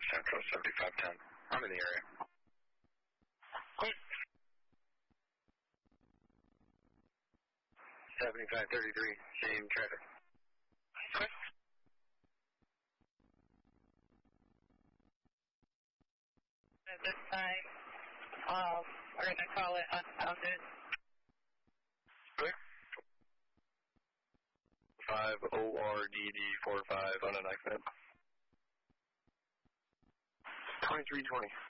Central 7510. I'm in the area. Quick. 7533, same traffic. Quick. At this time, we're going to call it unfounded. Quick. 5ORDD45 on an accident. 2320.